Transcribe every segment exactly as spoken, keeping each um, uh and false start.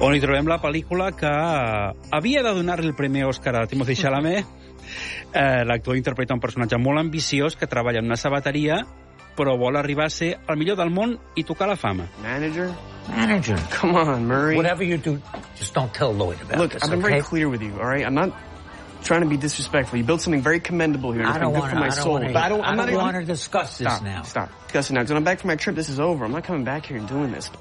on hi trobem la pel·lícula que havia de donar-li el primer Òscar a Timothée Chalamet. Eh, L'actor interpreta un personatge molt ambiciós que treballa en una sabateria, però vol arribar a ser el millor del món i tocar la fama. Manager? Manager. Come on, Murray. Whatever you do, just don't tell Lloyd about Look, this, I've been okay? very clear with you, all right? I'm not trying to be disrespectful. You built something very commendable here, and I it's don't been good want for my to. I soul. don't But I don't, I'm want not to even... discuss this Stop, now. stop. Discussing now. Because when I'm back from my trip, this is over. I'm not coming back here and doing this.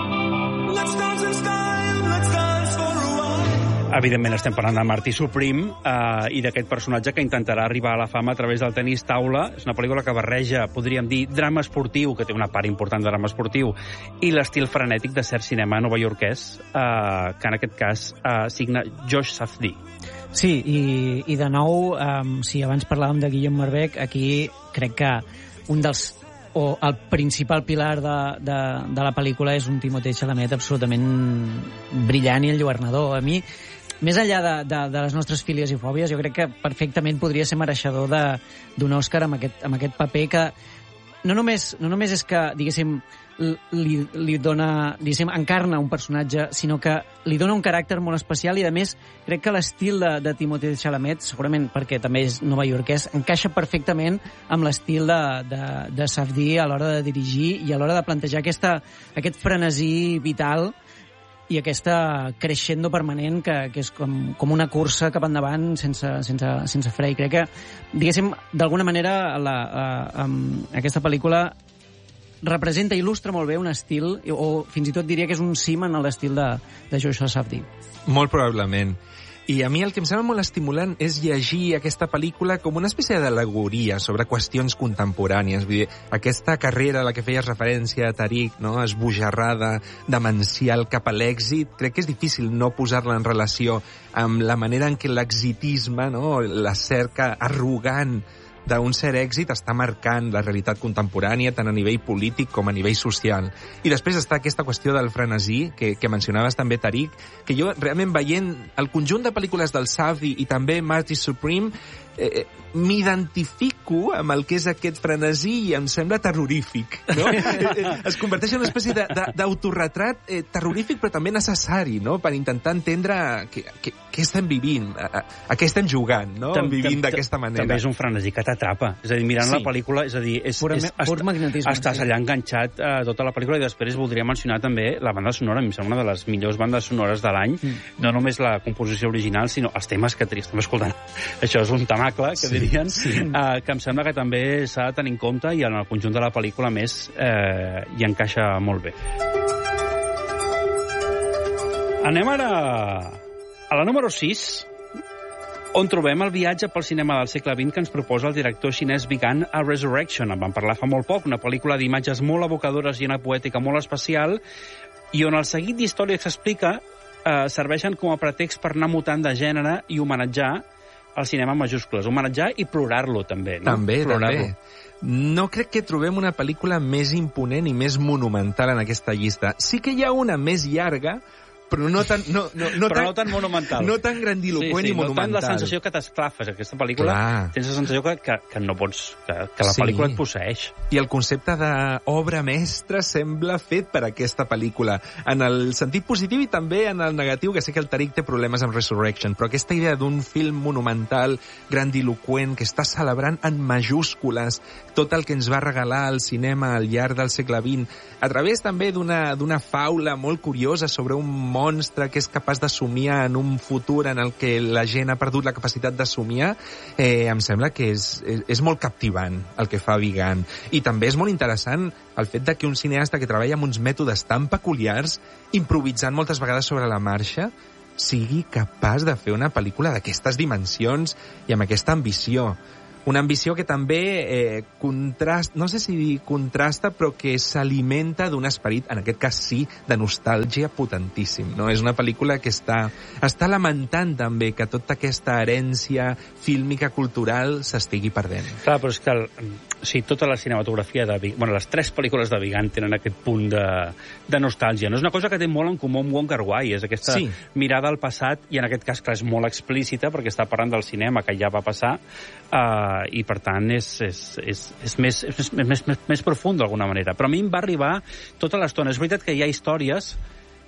Let's dance in style, let's dance for a while. Evidentment estem parlant de Marty Supreme eh, i d'aquest personatge que intentarà arribar a la fama a través del tenis taula. És una pel·lícula que barreja, podríem dir, drama esportiu, que té una part important de drama esportiu, i l'estil frenètic de cert cinema novaiorquès, eh, que en aquest cas eh, signa Josh Safdie. Sí, i, i de nou, um, si abans parlàvem de Guillaume Marbec, aquí crec que un dels o el principal pilar de, de, de la pel·lícula és un Timothée Chalamet absolutament brillant i enlluernador. A mi, més enllà de, de, de les nostres fílies i fòbies, jo crec que perfectament podria ser mereixedor d'un Òscar amb aquest, amb aquest paper que no només, no només és que, diguéssim, li, li dona, diguéssim, encarna un personatge, sinó que li dona un caràcter molt especial i, a més, crec que l'estil de, de Timothée Chalamet, segurament perquè també és novaiorquès, encaixa perfectament amb l'estil de, de, de Safdie a l'hora de dirigir i a l'hora de plantejar aquesta, aquest frenesí vital i aquesta crescendo permanent que, que és com, com una cursa cap endavant sense, sense, sense fre. I crec que, diguéssim, d'alguna manera la, a, a, aquesta pel·lícula representa, il·lustra molt bé un estil, o fins i tot diria que és un cim en l'estil de, de Joshua Safdie. Molt probablement. I a mi el que em sembla molt estimulant és llegir aquesta pel·lícula com una espècie d'al·legoria sobre qüestions contemporànies. Vull dir, aquesta carrera a la que feies referència a Tariq, no? Esbojarrada, demencial cap a l'èxit, crec que és difícil no posar-la en relació amb la manera en què l'exitisme, no? La cerca arrogant d'un cert èxit està marcant la realitat contemporània tant a nivell polític com a nivell social. I després està aquesta qüestió del frenesí que, que mencionaves també, Tariq, que jo realment veient el conjunt de pel·lícules del Safdie i també Marty Supreme eh, m'identifico amb el que és aquest frenesí i em sembla terrorífic, no? Es converteix en una espècie d'autorretrat eh, terrorífic però també necessari, no? Per intentar entendre què, què, què estem vivint, a, a què estem jugant, no? Tam, vivint d'aquesta manera. També és un frenesí que t'atrapa, és a dir, mirant sí. la pel·lícula, és a dir, és, pur, és, pur magnetisme. Estàs sí. allà enganxat a uh, tota la pel·lícula i després voldria mencionar també la banda sonora, em sembla una de les millors bandes sonores de l'any, mm. no només la composició original, sinó els temes que estem escoltant. Això és un tamacle, que sí. dirien, sí. Uh, que em sembla que també s'ha de tenir en compte i en el conjunt de la pel·lícula més eh, hi encaixa molt bé. Anem ara a la número sis, on trobem el viatge pel cinema del segle vint que ens proposa el director xinès Vigan a Resurrection. En vam parlar fa molt poc, una pel·lícula d'imatges molt evocadores i una poètica molt especial, i on el seguit d'història que s'explica eh, serveixen com a pretext per anar mutant de gènere i homenatjar el cinema en majúscules, homenatjar i plorar-lo també, no? També, plorar-lo. també. No crec que trobem una pel·lícula més imponent i més monumental en aquesta llista. Sí que hi ha una més llarga, però no tan, no, no, no però tan, no tan monumental. No tan grandiloquent sí, sí, i monumental. No tant la sensació que t'esclafes. Aquesta pel·lícula Clar. tens la sensació que, que, que no pots... Que, que la Sí. pel·lícula et posseeix. I el concepte d'obra mestra sembla fet per aquesta pel·lícula, en el sentit positiu i també en el negatiu, que sé que el Tariq té problemes amb Resurrection, però aquesta idea d'un film monumental, grandiloquent, que està celebrant en majúscules tot el que ens va regalar el cinema al llarg del segle vint, a través també d'una d'una faula molt curiosa sobre un monstre que és capaç de somiar en un futur en el que la gent ha perdut la capacitat de somiar, eh, em sembla que és, és, és molt captivant el que fa Vigan. I també és molt interessant el fet de que un cineasta que treballa amb uns mètodes tan peculiars, improvisant moltes vegades sobre la marxa, sigui capaç de fer una pel·lícula d'aquestes dimensions i amb aquesta ambició. Una ambició que també eh, contrasta, no sé si dir contrasta, però que s'alimenta d'un esperit, en aquest cas sí, de nostàlgia potentíssim, no? És una pel·lícula que està, està lamentant també que tota aquesta herència fílmica cultural s'estigui perdent. Clar, però és que el, o sigui, tota la cinematografia de Vigan, bueno, les tres pel·lícules de Vigan tenen aquest punt de, de nostàlgia. No és una cosa que té molt en comú amb Wong Kar-wai, és aquesta sí. mirada al passat, i en aquest cas, clar, és molt explícita, perquè està parlant del cinema que ja va passar, eh, i per tant és, és, és, és, més, és més, més, més profund d'alguna manera. Però a mi em va arribar tota l'estona. És veritat que hi ha històries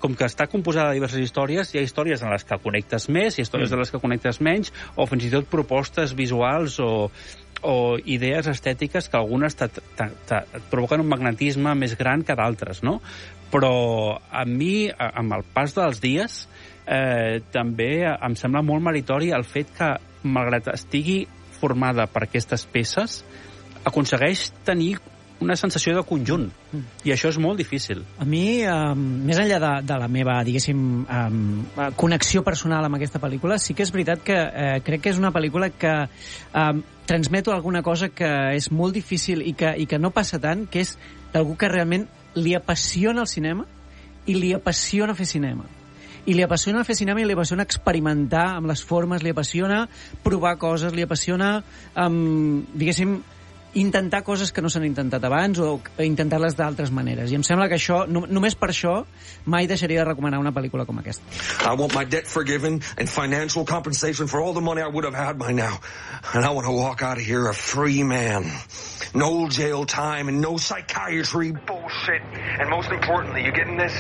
com que està composada de diverses històries, hi ha històries en les que connectes més, hi ha històries mm. en les que connectes menys, o fins i tot propostes visuals o, o idees estètiques que algunes et provoquen un magnetisme més gran que d'altres, no? Però a mi, amb el pas dels dies, eh, també em sembla molt meritori el fet que, malgrat estigui formada per aquestes peces, aconsegueix tenir una sensació de conjunt, mm. i això és molt difícil. A mi, um, més enllà de, de la meva, diguéssim, um, connexió personal amb aquesta pel·lícula, sí que és veritat que uh, crec que és una pel·lícula que um, transmeto alguna cosa que és molt difícil i que, i que no passa tant, que és d'algú que realment li apassiona el cinema i li apassiona fer cinema. I li apassiona fer cinema i li apassiona experimentar amb les formes, li apassiona provar coses, li apassiona, um, diguéssim, intentar coses que no s'han intentat abans o intentar-les d'altres maneres. I em sembla que això, no, només per això, mai deixaria de recomanar una pel·lícula com aquesta. I want my debt forgiven and financial compensation for all the money I would have had by now. And I want to walk out of here a free man. No jail time and no psychiatry bullshit. And most importantly, you getting this?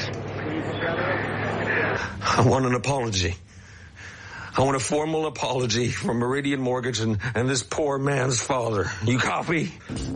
I want an apology. I want a formal apology from Meridian Mortgage and, and this poor man's father. You copy?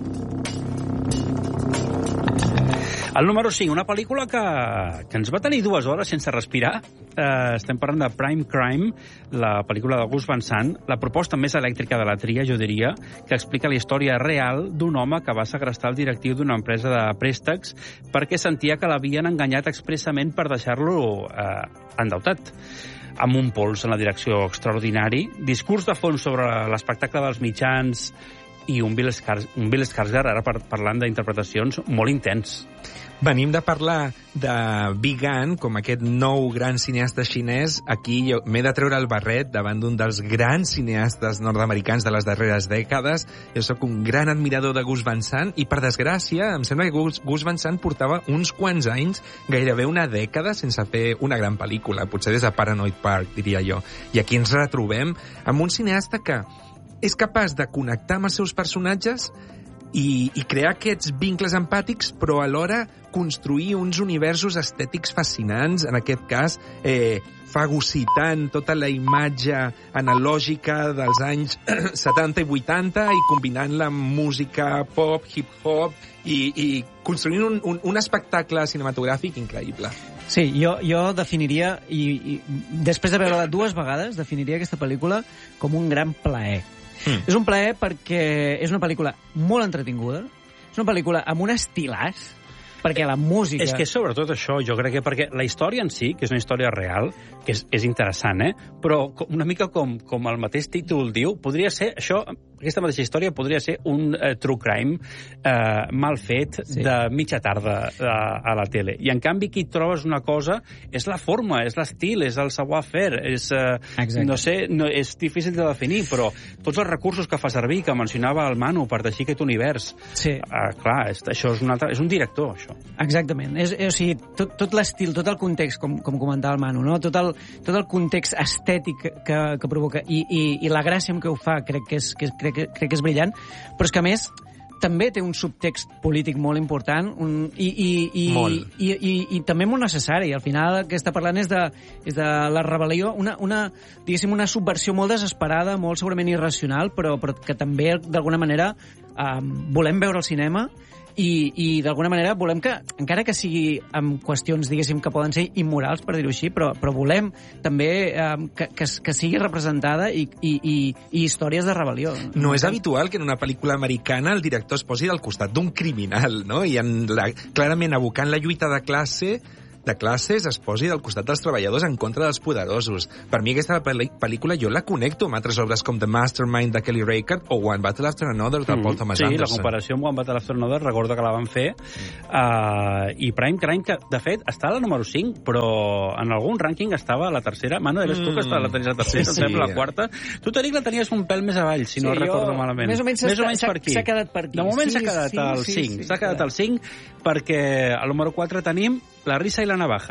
El número cinc, una pel·lícula que, que ens va tenir dues hores sense respirar. Eh, estem parlant de Prime Crime, la pel·lícula de Gus Van Sant, la proposta més elèctrica de la tria, jo diria, que explica la història real d'un home que va segrestar el directiu d'una empresa de préstecs perquè sentia que l'havien enganyat expressament per deixar-lo eh, endeutat. Amb un pols en la direcció extraordinari, discurs de fons sobre l'espectacle dels mitjans i un Bill Skars- un Bill Skarsgård, ara par parlant d'interpretacions, molt intens. Venim de parlar de Vigan, com aquest nou gran cineasta xinès. Aquí m'he de treure el barret davant d'un dels grans cineastes nord-americans de les darreres dècades. Jo sóc un gran admirador de Gus Van Sant i, per desgràcia, em sembla que Gus, Gus Van Sant portava uns quants anys, gairebé una dècada, sense fer una gran pel·lícula, potser des de Paranoid Park, diria jo. I aquí ens retrobem amb un cineasta que és capaç de connectar amb els seus personatges i, i crear aquests vincles empàtics, però alhora construir uns universos estètics fascinants, en aquest cas eh, fagocitant tota la imatge analògica dels anys setanta i vuitanta i combinant-la amb música pop, hip-hop i, i construint un, un, un espectacle cinematogràfic increïble. Sí, jo, jo definiria, i, i després de veure-la dues vegades, definiria aquesta pel·lícula com un gran plaer. Mm. És un plaer perquè és una pel·lícula molt entretinguda, és una pel·lícula amb un estilàs, perquè la música... És que sobretot això, jo crec que perquè la història en si, que és una història real, que és, és interessant, eh? Però una mica com, com el mateix títol diu, podria ser, això, aquesta mateixa història podria ser un uh, true crime uh, mal fet sí. de mitja tarda uh, a la tele. I en canvi aquí trobes una cosa, és la forma, és l'estil, és el savoir-faire, és, uh, no sé, no, és difícil de definir, però tots els recursos que fa servir, que mencionava el Manu per teixir aquest univers, sí. uh, clar, és, això és un, altre, és un director, això. Exactament. És, és, o sigui, tot, tot l'estil, tot el context, com, com comentava el Manu, no? tot, el, tot el context estètic que, que provoca i, i, i la gràcia amb què ho fa crec que, és, que, crec, que, crec que és brillant, però és que a més també té un subtext polític molt important un, i, i, i, molt. I, i, i, i també molt necessari. Al final el que està parlant és de, és de la rebel·lió, una, una, diguéssim, una subversió molt desesperada, molt segurament irracional, però, però que també d'alguna manera eh, volem veure al cinema i, i d'alguna manera volem que, encara que sigui amb qüestions, diguéssim, que poden ser immorals, per dir-ho així, però, però volem també eh, que, que, que sigui representada i, i, i, i històries de rebel·lió. No és habitual que en una pel·lícula americana el director es posi al costat d'un criminal, no? I en la, clarament abocant la lluita de classe de classes es posi al costat dels treballadors en contra dels poderosos. Per mi aquesta pel·lícula jo la connecto amb altres obres com The Mastermind de Kelly Reichardt o One Battle After Another de mm. Paul Thomas sí, Anderson. Sí, la comparació amb One Battle After Another recordo que la van fer uh, i Prime Crime, que de fet està a la número cinc, però en algun rànquing estava a la tercera. Manu, eres mm. tu que estava a la tercera, sí, sí. Em la quarta. Tu, Tariq, la tenies un pèl més avall, si sí, no recordo jo, malament. Més o menys, més o menys per aquí. S'ha quedat per aquí. De moment sí, s'ha quedat sí, al sí, cinc. Sí, s'ha quedat al cinc perquè al número quatre tenim La risa i la navaja.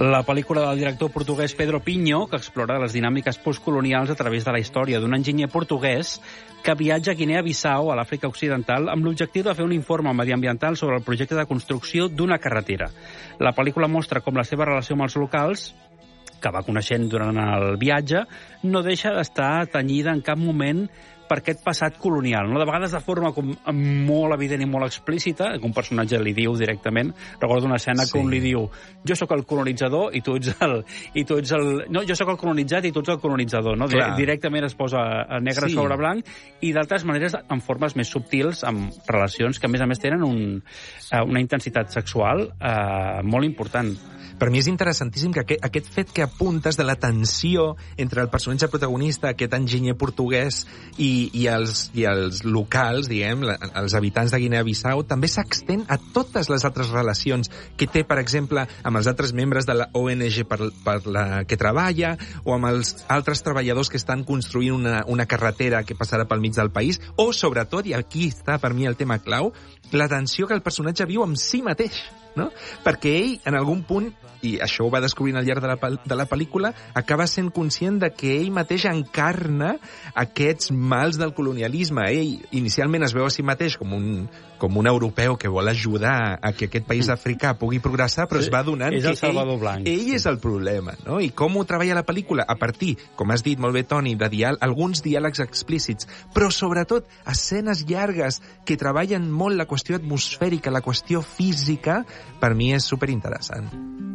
La pel·lícula del director portuguès Pedro Pinho, que explora les dinàmiques postcolonials a través de la història d'un enginyer portuguès que viatja a Guinea-Bissau, a l'Àfrica Occidental, amb l'objectiu de fer un informe mediambiental sobre el projecte de construcció d'una carretera. La pel·lícula mostra com la seva relació amb els locals, que va coneixent durant el viatge, no deixa d'estar tenyida en cap moment per aquest passat colonial. No? De vegades de forma com molt evident i molt explícita, que un personatge li diu directament. Recordo una escena sí. que un li diu jo sóc el colonitzador i tu ets el... I tu ets el no, jo sóc el colonitzat i tu ets el colonitzador. No? Directament es posa negre sí. sobre blanc i d'altres maneres en formes més subtils, amb relacions que a més a més tenen un, una intensitat sexual eh, molt important. Per mi és interessantíssim que aquest, aquest fet que apuntes de la tensió entre el personatge protagonista, aquest enginyer portuguès, i, i, els, i els locals, diguem, la, els habitants de Guinea-Bissau, també s'extén a totes les altres relacions que té, per exemple, amb els altres membres de la O N G per, per la que treballa, o amb els altres treballadors que estan construint una, una carretera que passarà pel mig del país, o, sobretot, i aquí està per mi el tema clau, la tensió que el personatge viu amb si mateix. No? Perquè ell, en algun punt, i això ho va descobrint al llarg de la, de la pel·lícula, acaba sent conscient de que ell mateix encarna aquests mals del colonialisme. Ell inicialment es veu a si mateix com un, com un europeu que vol ajudar a que aquest país africà pugui progressar, però es va donant és que el Salvador ell, Blanc. ell és el problema. No? I com ho treballa la pel·lícula? A partir, com has dit molt bé, Toni, de diàleg, alguns diàlegs explícits, però sobretot escenes llargues que treballen molt la qüestió atmosfèrica, la qüestió física, per mi és superinteressant.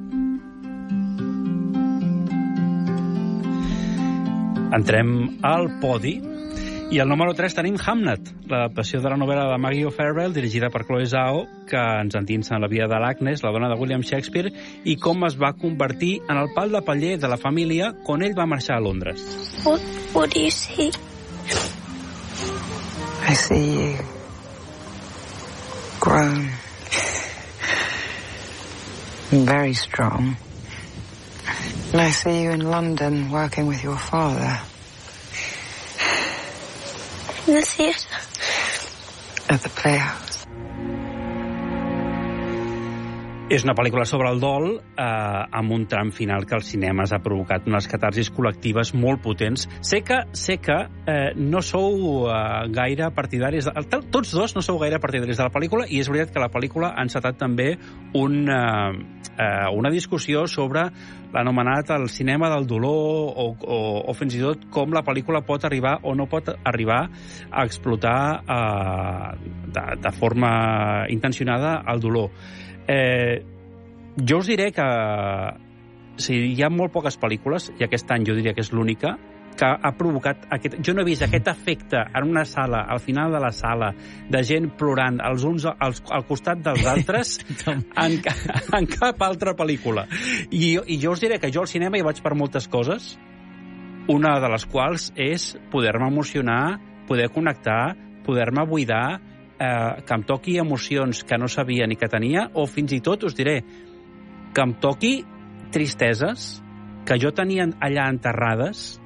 Entrem al podi i al número tres tenim Hamnet, l'adaptació de la novel·la de Maggie O'Farrell, dirigida per Chloe Zhao, que ens endinsa en la vida de l'Agnes, la dona de William Shakespeare, i com es va convertir en el pal de paller de la família quan ell va marxar a Londres. What, what do you see? I see you grown. Very strong. And I see you in London working with your father. In the theatre. At the Playhouse. És una pel·lícula sobre el dol eh, amb un tram final que als cinemes ha provocat unes catarsis col·lectives molt potents. Sé que, sé que eh, no sou eh, gaire partidaris... De, tots dos no sou gaire partidaris de la pel·lícula i és veritat que la pel·lícula ha encetat també un, eh, eh, una discussió sobre l'anomenat el cinema del dolor o, o, o fins i tot com la pel·lícula pot arribar o no pot arribar a explotar eh, de, de forma intencionada el dolor. Eh, jo us diré que o sigui, hi ha molt poques pel·lícules, i aquest any jo diria que és l'única, que ha provocat aquest... Jo no he vist aquest efecte en una sala, al final de la sala, de gent plorant els uns als, al costat dels altres en, en cap altra pel·lícula. I, I jo us diré que jo al cinema hi vaig per moltes coses, una de les quals és poder-me emocionar, poder connectar, poder-me buidar, Eh, que em toqui emocions que no sabia ni que tenia, o fins i tot, us diré, que em toqui tristeses que jo tenia allà enterrades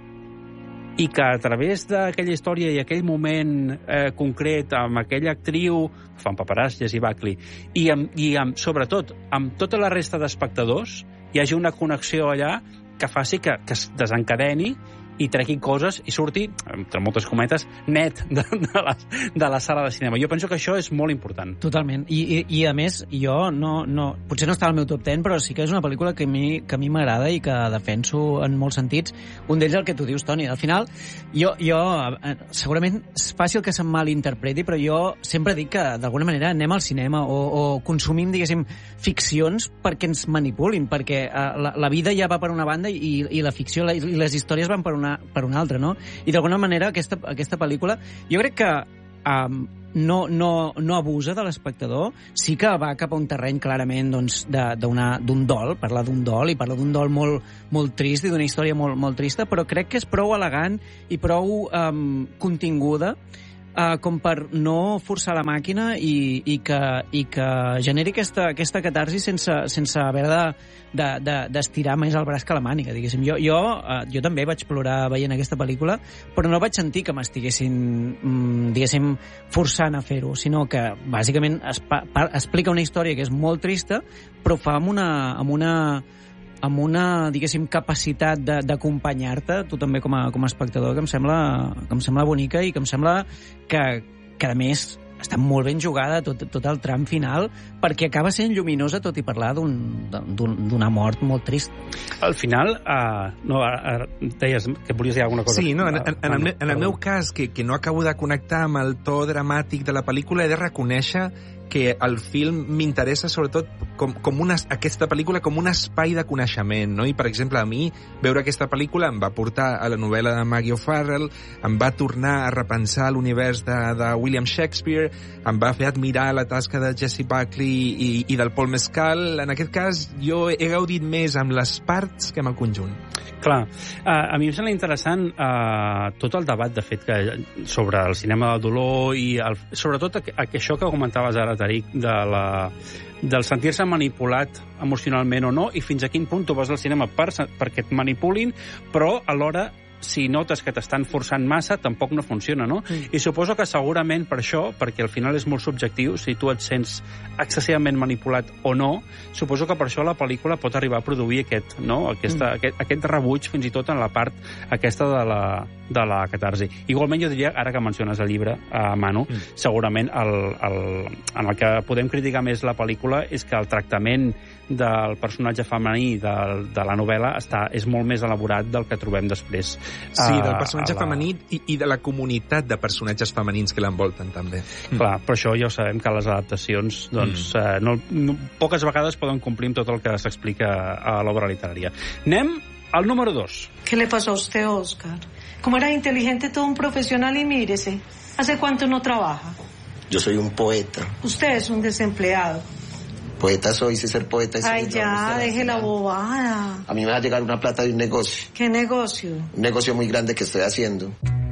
i que a través d'aquella història i aquell moment eh, concret amb aquella actriu, fan paperàs, Jessie Buckley, i, amb, i amb, sobretot amb tota la resta d'espectadors hi hagi una connexió allà que faci que, que es desencadeni i tregui coses i surti, entre moltes cometes, net de, de, la, de la sala de cinema. Jo penso que això és molt important. Totalment. I, i, i a més, jo no, no... Potser no està al meu top deu, però sí que és una pel·lícula que a mi, que a mi m'agrada i que defenso en molts sentits. Un d'ells el que tu dius, Toni. Al final, jo, jo segurament és fàcil que se'm malinterpreti, però jo sempre dic que, d'alguna manera, anem al cinema o, o consumim, diguéssim, ficcions perquè ens manipulin, perquè uh, la, la vida ja va per una banda i, i la ficció la, i les històries van per una per una altra, no? I d'alguna manera aquesta, aquesta pel·lícula jo crec que um, no, no, no abusa de l'espectador, sí que va cap a un terreny clarament doncs, d'un dol, parla d'un dol i parla d'un dol molt, molt trist i d'una història molt, molt trista, però crec que és prou elegant i prou um, continguda Uh, com per no forçar la màquina i, i, que, i que generi aquesta, aquesta catarsi sense, sense haver de, de, de, d'estirar més el braç que la màniga, diguéssim. Jo, jo, uh, jo també vaig plorar veient aquesta pel·lícula, però no vaig sentir que m'estiguessin, mm, diguéssim, forçant a fer-ho, sinó que, bàsicament, es, pa, explica una història que és molt trista, però fa amb una... Amb una amb una, diguéssim, capacitat d'acompanyar-te, tu també com a, com a espectador, que em sembla, que em sembla bonica i que em sembla que, que a més, està molt ben jugada tot, tot el tram final, perquè acaba sent lluminosa tot i parlar d'una un, mort molt trist. Al final, uh, no, uh, deies que volies dir alguna cosa. Sí, no, en, en, en, el, en el meu cas, que, que no acabo de connectar amb el to dramàtic de la pel·lícula, he de reconèixer que el film m'interessa sobretot com, com una, aquesta pel·lícula com un espai de coneixement, no? I, per exemple, a mi, veure aquesta pel·lícula em va portar a la novel·la de Maggie O'Farrell, em va tornar a repensar l'univers de, de William Shakespeare, em va fer admirar la tasca de Jessie Buckley i, i del Paul Mescal. En aquest cas, jo he gaudit més amb les parts que amb el conjunt. Clar, uh, a mi em sembla interessant uh, tot el debat, de fet, que sobre el cinema del dolor i el, sobretot a, a, això que comentaves ara, Tariq, de la, del sentir-se manipulat emocionalment o no, i fins a quin punt tu vas al cinema per, perquè et manipulin, però alhora si notes que t'estan forçant massa, tampoc no funciona, no? Mm. I suposo que segurament per això, perquè al final és molt subjectiu, si tu et sents excessivament manipulat o no, suposo que per això la pel·lícula pot arribar a produir aquest, no? Aquesta, mm. aquest, aquest rebuig fins i tot en la part aquesta de la, de la catarsi. Igualment jo diria, ara que menciones el llibre, a uh, Manu, mm. segurament el, el, en el que podem criticar més la pel·lícula és que el tractament del personatge femení de, de la novel·la està, és molt més elaborat del que trobem després. Sí, del personatge la... femení i, i de la comunitat de personatges femenins que l'envolten, també. Clar, però això ja ho sabem, que les adaptacions doncs, mm. eh, no, no, poques vegades poden complir amb tot el que s'explica a l'obra literària. Anem al número dos. ¿Qué le pasó a usted, Oscar? Como era inteligente, todo un profesional, y mírese, ¿hace cuánto no trabaja? Yo soy un poeta. Usted es un desempleado. Poeta soy, si ser poeta es... Ay, ya, deje la bobada. A mí me va a llegar una plata de un negocio. ¿Qué negocio? Un negocio muy grande que estoy haciendo.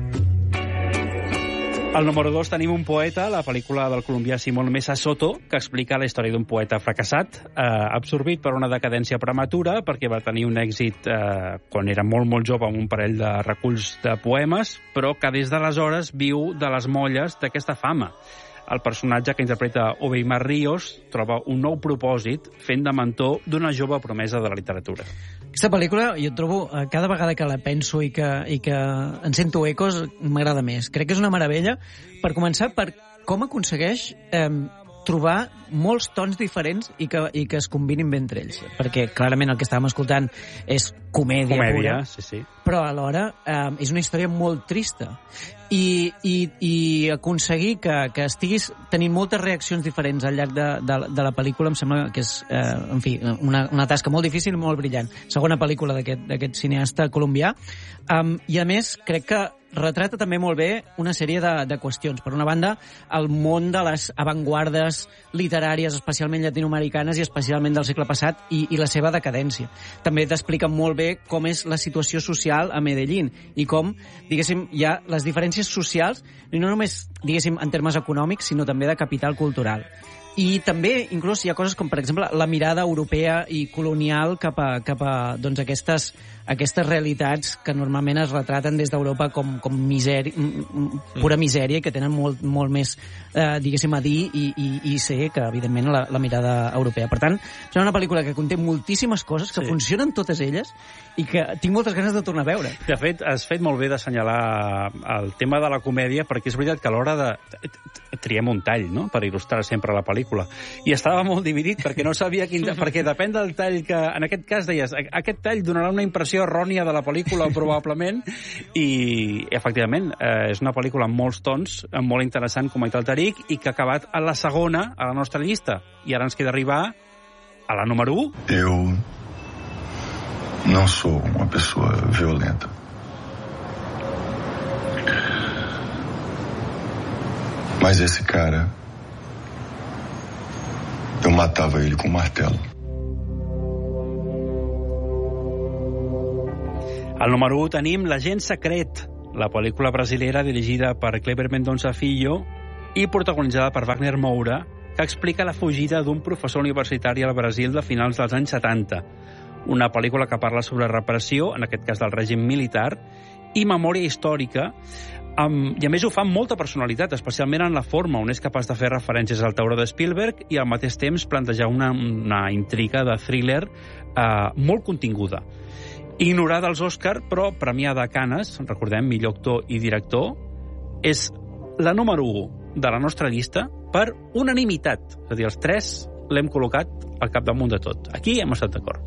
Al número dos tenim un poeta, la pel·lícula del colombià Simón Mesa Soto, que explica la història d'un poeta fracassat, eh, absorbit per una decadència prematura, perquè va tenir un èxit eh, quan era molt, molt jove amb un parell de reculls de poemes, però que des d'aleshores viu de les molles d'aquesta fama. El personatge que interpreta Oveimar Ríos troba un nou propòsit fent de mentor d'una jove promesa de la literatura. Aquesta pel·lícula, jo trobo, cada vegada que la penso i que, i que en sento ecos, m'agrada més. Crec que és una meravella, per començar, per com aconsegueix eh, trobar molts tons diferents i que, i que es combinin bé entre ells. Perquè, clarament, el que estàvem escoltant és comèdia, comèdia pura, sí, sí. però alhora eh, és una història molt trista. I, i, i aconseguir que, que estiguis tenint moltes reaccions diferents al llarg de, de, de la pel·lícula em sembla que és, eh, en fi, una, una tasca molt difícil i molt brillant. Segona pel·lícula d'aquest cineasta colombià. Um, I, a més, crec que retrata també molt bé una sèrie de, de qüestions. Per una banda, el món de les avantguardes literàries, especialment llatinoamericanes i especialment del segle passat, i, i la seva decadència. També t'explica molt bé com és la situació social a Medellín i com, diguéssim, hi ha les diferències socials, i no només, diguéssim, en termes econòmics, sinó també de capital cultural. I també, inclús, hi ha coses com, per exemple, la mirada europea i colonial cap a, cap a doncs, aquestes, aquestes realitats que normalment es retraten des d'Europa com, com misèria, pura misèria, que tenen molt, molt més, eh, diguéssim, a dir i, i, i ser que, evidentment, la, la mirada europea. Per tant, és una pel·lícula que conté moltíssimes coses, que sí. funcionen totes elles, i que tinc moltes ganes de tornar a veure. De fet, has fet molt bé d'assenyalar el tema de la comèdia, perquè és veritat que a l'hora de... triem un tall, no?, per il·lustrar sempre la pel·lícula. I estava molt dividit perquè no sabia quin... perquè depèn del tall que... En aquest cas deies, aquest tall donarà una impressió errònia de la pel·lícula, probablement, i, efectivament, eh, és una pel·lícula amb molts tons, molt interessant, com ha dit el Tariq, i que ha acabat a la segona a la nostra llista. I ara ens queda arribar a la número u. Eu não sou uma pessoa violenta. Mas esse cara, eu matava ele com um martelo. Al número u tenim L'agent secret, la pel·lícula brasilera dirigida per Kleber Mendonça Filho i protagonitzada per Wagner Moura, que explica la fugida d'un professor universitari al Brasil de finals dels anys setanta. Una pel·lícula que parla sobre repressió, en aquest cas del règim militar, i memòria històrica, Um, I a més ho fa amb molta personalitat, especialment en la forma on és capaç de fer referències al tauró de Spielberg i al mateix temps plantejar una, una intriga de thriller uh, molt continguda. Ignorada als Òscar, però premiada a Cannes, recordem, millor actor i director, és la número u de la nostra llista per unanimitat. És a dir, els tres l'hem col·locat al capdamunt de tot. Aquí hem estat d'acord.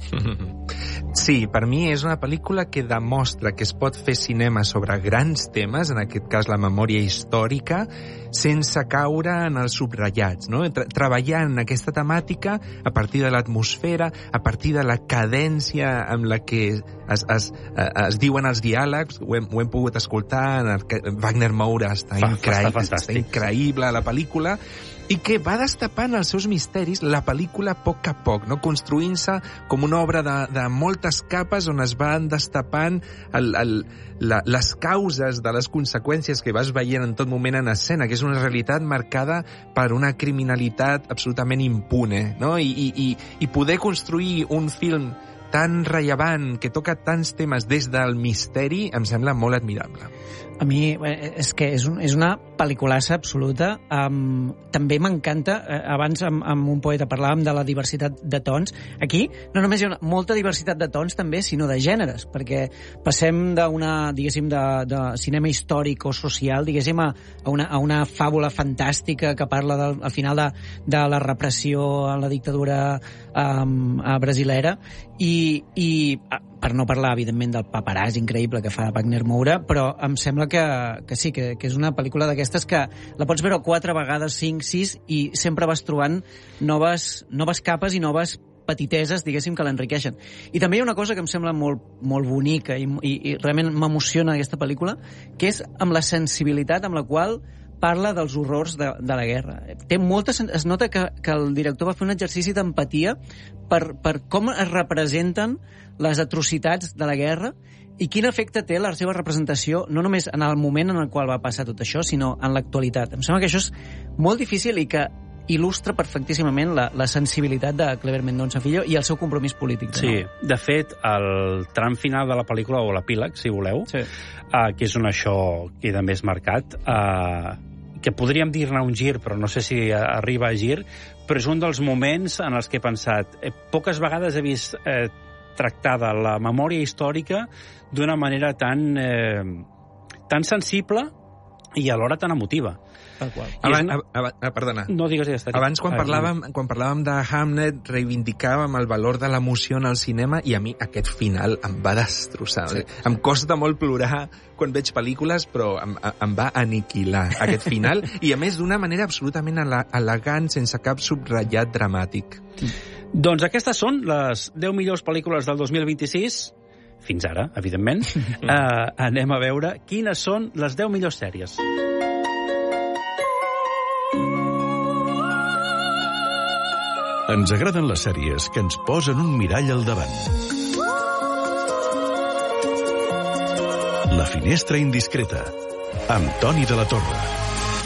Sí, per mi és una pel·lícula que demostra que es pot fer cinema sobre grans temes, en aquest cas la memòria històrica, sense caure en els subratllats, no? Tra treballant en aquesta temàtica a partir de l'atmosfera, a partir de la cadència amb la que es, es, es diuen els diàlegs, ho hem, ho hem pogut escoltar, en el, Wagner Moura està, Fa, increïble, està, està increïble a la pel·lícula, i que va destapant els seus misteris la pel·lícula a poc a poc, no? Construint-se com una obra de, de moltes capes on es van destapant el, el, la, les causes de les conseqüències que vas veient en tot moment en escena, que és una realitat marcada per una criminalitat absolutament impune, no? I, i, i, i poder construir un film tan rellevant, que toca tants temes des del misteri, em sembla molt admirable. A mi és que és, un, és una pel·liculassa absoluta. Um, també m'encanta, eh, abans amb, amb un poeta parlàvem de la diversitat de tons. Aquí no només hi ha una, molta diversitat de tons també, sinó de gèneres, perquè passem d'una, diguéssim, de, de cinema històric o social, diguéssim, a, a, una, a una fàbula fantàstica que parla del, al final de, de la repressió a la dictadura um, a brasilera, i, i per no parlar, evidentment, del paperàs increïble que fa Wagner Moura, però em sembla que, que sí, que, que és una pel·lícula d'aquestes que la pots veure quatre vegades, cinc, sis, i sempre vas trobant noves, noves capes i noves petiteses, diguéssim, que l'enriqueixen. I també hi ha una cosa que em sembla molt, molt bonica i, i, i realment m'emociona aquesta pel·lícula, que és amb la sensibilitat amb la qual parla dels horrors de, de la guerra. Té molta, es nota que, que el director va fer un exercici d'empatia per, per com es representen les atrocitats de la guerra i quin efecte té la seva representació, no només en el moment en el qual va passar tot això, sinó en l'actualitat. Em sembla que això és molt difícil i que il·lustra perfectíssimament la, la sensibilitat de Clever Mendonça Filho i el seu compromís polític. Sí, no? De fet, el tram final de la pel·lícula, o l'epíleg, si voleu, sí. uh, que és on això queda més marcat, uh, que podríem dir-ne un gir, però no sé si arriba a gir, però és un dels moments en els que he pensat, eh, poques vegades he vist eh, tractada la memòria històrica d'una manera tan, eh, tan sensible i alhora tan emotiva. Tal qual. Abans, una... ab, ab, perdona. No digues ja està. Abans, quan parlàvem, quan parlàvem de Hamlet, reivindicàvem el valor de l'emoció en el cinema i a mi aquest final em va destrossar. Sí. Em costa molt plorar quan veig pel·lícules, però em, em va aniquilar aquest final i, a més, d'una manera absolutament elegant, sense cap subratllat dramàtic. Doncs aquestes són les deu millors pel·lícules del dos mil vint-i-sis, fins ara, evidentment. uh, anem a veure quines són les deu millors sèries. Ens agraden les sèries que ens posen un mirall al davant. La finestra indiscreta, amb Toni de la Torre.